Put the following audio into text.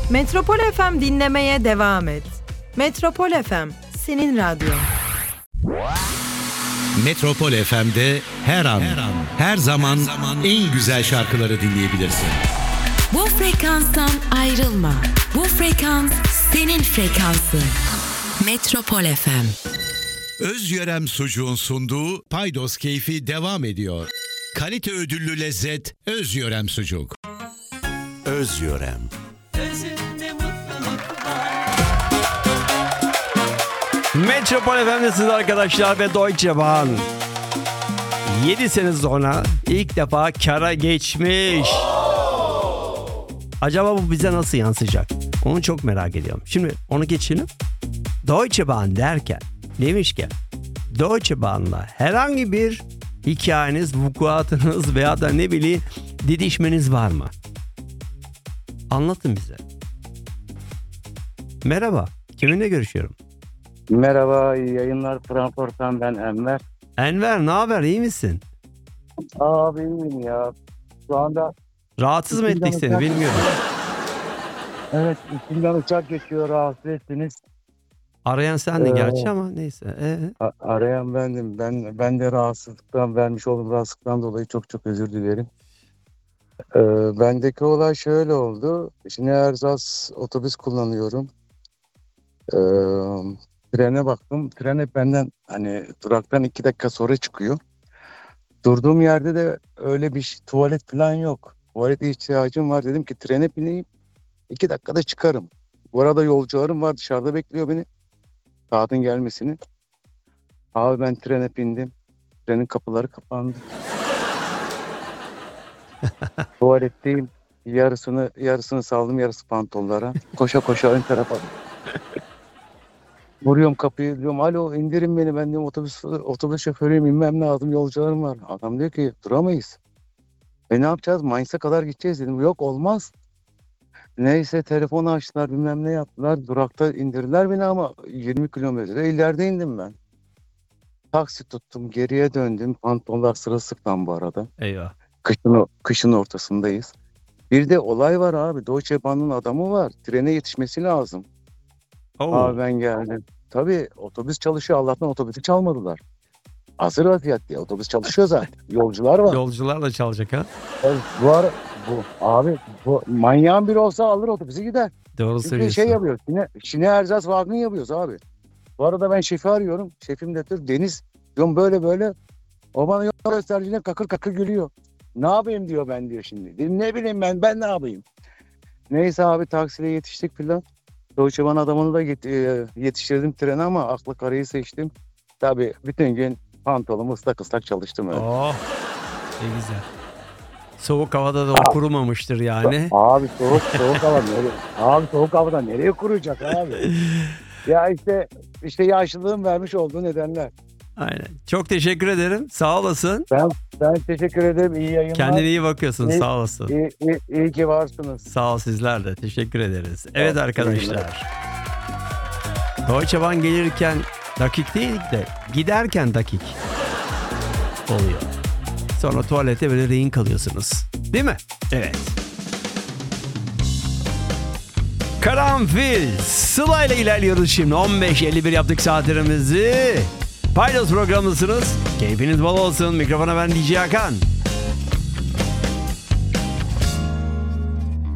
Metropol FM dinlemeye devam et. Metropol FM, senin radyon. Metropol FM'de her an, her zaman en güzel şarkıları dinleyebilirsin. Bu frekanstan ayrılma. Bu frekans senin frekansın. Metropol FM. Özyörem Sucuğun sunduğu Paydos Keyfi devam ediyor. Kalite ödüllü lezzet Özyörem Sucuk. Özyörem. Metropol FM'desiniz arkadaşlar ve Deutsche Bahn 7 sene sonra ilk defa kara geçmiş. Acaba bu bize nasıl yansıyacak? Onu çok merak ediyorum. Şimdi onu geçelim. Deutsche Bahn derken, demişken Deutsche Bahn'la herhangi bir hikayeniz, vukuatınız veya da ne bileyim didişmeniz var mı? Anlatın bize. Merhaba, kiminle görüşüyorum? Merhaba, iyi yayınlar. Frankfurt'tan ben Enver. Enver, ne haber, iyi misin? Abi iyiyim ya. Şu anda Rahatsız mı ettik seni, bilmiyorum. evet, içinden uçak geçiyor, rahatsız ettiniz. Arayan sendin gerçi ama neyse. Arayan bendim. Ben de rahatsızlıktan, vermiş olduğum rahatsızlıktan dolayı çok çok özür dilerim. Bendeki olay şöyle oldu. Şimdi Erzaz otobüs kullanıyorum. Trene baktım. Tren hep benden hani duraktan 2 dakika sonra çıkıyor. Durduğum yerde de öyle bir tuvalet falan yok. Tuvalete ihtiyacım var. Dedim ki trene bineyim. 2 dakikada çıkarım. Bu arada yolcularım var, dışarıda bekliyor beni. Saatin gelmesini. Abi ben trene bindim. Trenin kapıları kapandı. Tuvaletteyim. Yarısını saldım, yarısı pantollara. Koşa koşa ön tarafa. Vuruyorum kapıyı, diyorum alo indirin beni, ben diyorum otobüs şoförüyüm, inmem lazım, yolcularım var. Adam diyor ki duramayız. Ne yapacağız? Mainz'a kadar gideceğiz dedim. Yok olmaz. Neyse telefonu açtılar, bilmem ne yaptılar. Durakta indirdiler beni ama 20 kilometre ileride indim ben. Taksi tuttum, geriye döndüm. Pantolonlar sırılsıklam bu arada. Eyvah. Kışın ortasındayız. Bir de olay var abi. Deutsche Bahn'ın adamı var. Trene yetişmesi lazım. Abi ben geldim. Tabii otobüs çalışıyor. Allah'tan otobüsü çalmadılar. Hazır vaziyet diye. Otobüs çalışıyor zaten. Yolcular var. Yolcular da çalacak ha. Bu manyağın biri olsa alır otobüsü gider. Doğru Çünkü söylüyorsun. şey yapıyoruz. Şine Erzaz Wagen yapıyoruz abi. Bu arada ben şefi arıyorum. Şefim de Deniz. Diyorum böyle. O bana yol gösterdiğinde kakır kakır gülüyor. Ne yapayım diyor, ben diyor şimdi. Dedim ne bileyim ben ne yapayım. Neyse abi taksiyle yetiştik filan. Deutsche Bahn adamını da yetiştirdim trene ama aklı karayı seçtim. Tabii bütün gün pantolonum ıslak çalıştım öyle. Oh, ne güzel. Soğuk havada da o kurumamıştır yani. Abi soğuk hava nereye? Abi soğuk havada nereye kuruyacak abi? Ya işte yaşlılığın vermiş olduğu nedenler. Aynen. Çok teşekkür ederim. Sağ olasın. Ben teşekkür ederim. İyi yayınlar. Kendine iyi bakıyorsun. Sağ olasın. İyi ki varsınız. Sağ ol, sizler de. Teşekkür ederiz. Evet arkadaşlar. Deutsche Bahn gelirken dakik değil de giderken dakik oluyor. Sonra tuvalete böyle rehin kalıyorsunuz. Değil mi? Evet. Karanfil. Sıla ile ilerliyoruz şimdi. 15.51 yaptık saatlerimizi. Paydos programındasınız. Keyfiniz bol olsun. Mikrofona ben DJ Hakan.